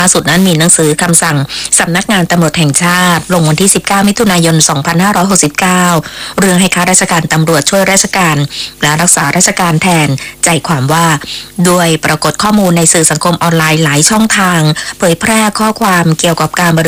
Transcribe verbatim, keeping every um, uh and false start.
าสุดนั้นมีหนังสือคำสั่งสำนักงานตำรวจแห่งชาติลงวันที่สิบเก้ามิถุนายนสองพันห้าร้อยหกสิบเก้าเรื่องให้ข้าราชการตำรวจช่วยราชการและรักษาราชการแทนใจความว่าด้วยปรากฏข้อมูลในสื่อสังคมออนไลน์หลายช่องทางเผยแพร่ข้อความเกี่ยวกับการ